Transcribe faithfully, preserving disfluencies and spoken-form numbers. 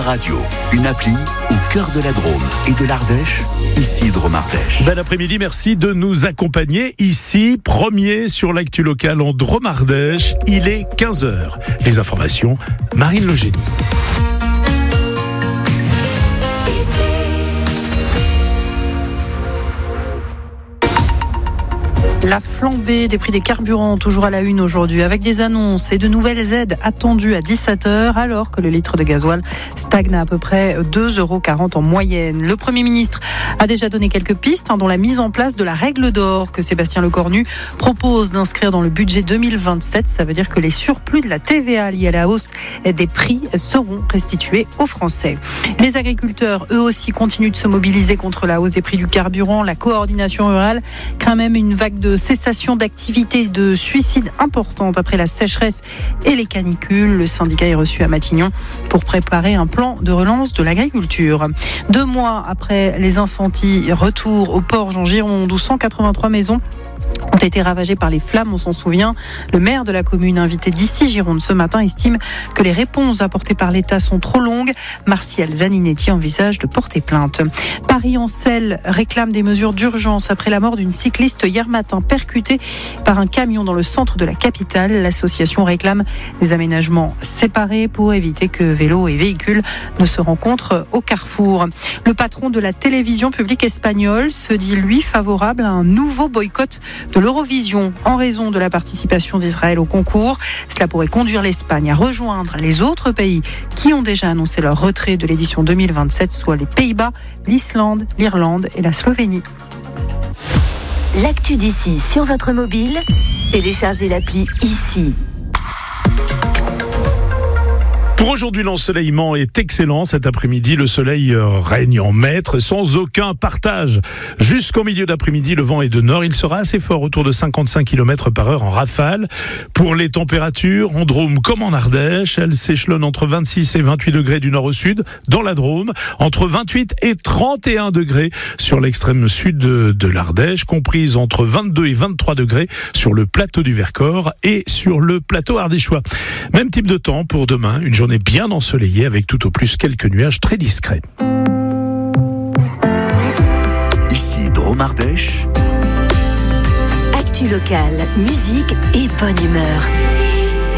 Radio, une appli au cœur de la Drôme et de l'Ardèche, ici Drôme Ardèche. Bel après-midi, merci de nous accompagner ici, premier sur l'actu locale en Drôme Ardèche. Il est quinze heures. Les informations, Marine Le Génie. La flambée des prix des carburants, toujours à la une aujourd'hui, avec des annonces et de nouvelles aides attendues à dix-sept heures, alors que le litre de gasoil stagne à à peu près deux euros quarante en moyenne. Le Premier ministre a déjà donné quelques pistes, hein, dont la mise en place de la règle d'or que Sébastien Lecornu propose d'inscrire dans le budget deux mille vingt-sept. Ça veut dire que les surplus de la T V A liés à la hausse des prix seront restitués aux Français. Les agriculteurs, eux aussi, continuent de se mobiliser contre la hausse des prix du carburant. La coordination rurale craint même une vague de cessation d'activité et de suicides importantes après la sécheresse et les canicules. Le syndicat est reçu à Matignon pour préparer un plan de relance de l'agriculture. Deux mois après les incendies, retour aux Porges en Gironde où cent quatre-vingt-trois maisons ont été ravagées par les flammes, on s'en souvient. Le maire de la commune, invité d'ici Gironde ce matin, estime que les réponses apportées par l'État sont trop longues. Martial Zaninetti envisage de porter plainte. Paris-Ancel réclame des mesures d'urgence après la mort d'une cycliste hier matin percutée par un camion dans le centre de la capitale. L'association réclame des aménagements séparés pour éviter que vélos et véhicules ne se rencontrent au carrefour. Le patron de la télévision publique espagnole se dit, lui, favorable à un nouveau boycott de l'Eurovision en raison de la participation d'Israël au concours. Cela pourrait conduire l'Espagne à rejoindre les autres pays qui ont déjà annoncé leur retrait de l'édition deux mille vingt-sept, soit les Pays-Bas, l'Islande, l'Irlande et la Slovénie. L'actu d'ici sur votre mobile, téléchargez l'appli ici. Pour aujourd'hui, l'ensoleillement est excellent. Cet après-midi, le soleil règne en maître sans aucun partage. Jusqu'au milieu d'après-midi, le vent est de nord. Il sera assez fort, autour de cinquante-cinq kilomètres par heure en rafale. Pour les températures, en Drôme comme en Ardèche, elles s'échelonnent entre vingt-six et vingt-huit degrés du nord au sud. Dans la Drôme, entre vingt-huit et trente et un degrés sur l'extrême sud de, de l'Ardèche, comprise entre vingt-deux et vingt-trois degrés sur le plateau du Vercors et sur le plateau ardéchois. Même type de temps pour demain, une journée bien ensoleillée avec tout au plus quelques nuages très discrets. Ici Drôme Ardèche. Actu locale, musique et bonne humeur.